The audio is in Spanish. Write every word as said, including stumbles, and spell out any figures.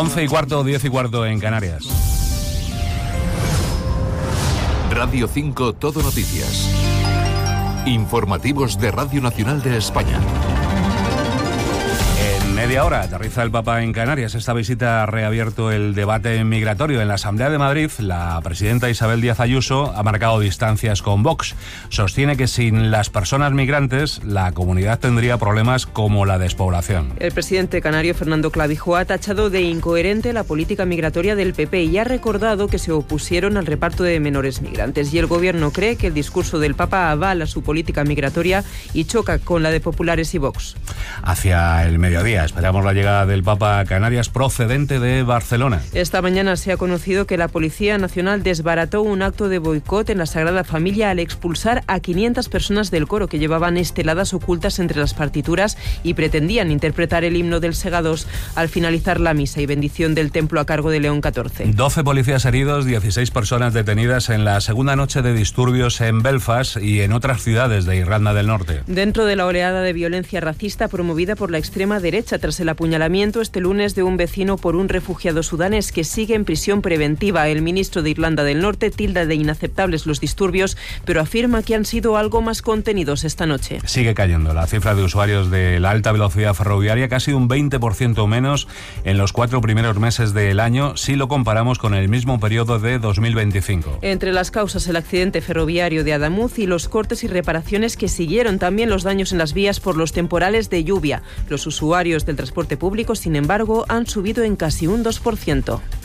once y cuarto, diez y cuarto en Canarias. Radio cinco Todo Noticias. Informativos de Radio Nacional de España. En media hora aterriza el Papa en Canarias. Esta visita ha reabierto el debate migratorio. En la Asamblea de Madrid, la presidenta Isabel Díaz Ayuso ha marcado distancias con Vox. Sostiene que sin las personas migrantes, la comunidad tendría problemas como la despoblación. El presidente canario Fernando Clavijo ha tachado de incoherente la política migratoria del P P y ha recordado que se opusieron al reparto de menores migrantes. Y el gobierno cree que el discurso del Papa avala su política migratoria y choca con la de populares y Vox. Hacia el mediodía esperamos la llegada del Papa a Canarias procedente de Barcelona. Esta mañana se ha conocido que la Policía Nacional desbarató un acto de boicot en la Sagrada Familia al expulsar a quinientas personas del coro que llevaban esteladas ocultas entre las partituras y pretendían interpretar el himno del Segados al finalizar la misa y bendición del templo a cargo de León catorce. doce policías heridos, dieciséis personas detenidas en la segunda noche de disturbios en Belfast y en otras ciudades de Irlanda del Norte. Dentro de la oleada de violencia racista promovida por la extrema derecha tras el apuñalamiento este lunes de un vecino por un refugiado sudanés que sigue en prisión preventiva. El ministro de Irlanda del Norte tilda de inaceptables los disturbios, pero afirma que han sido algo más contenidos esta noche. Sigue cayendo la cifra de usuarios de la alta velocidad ferroviaria, casi un veinte por ciento menos en los cuatro primeros meses del año, si lo comparamos con el mismo periodo de dos mil veinticinco. Entre las causas, el accidente ferroviario de Adamuz y los cortes y reparaciones que siguieron, también los daños en las vías por los temporales de lluvia. Los usuarios del transporte público, sin embargo, han subido en casi un dos por ciento.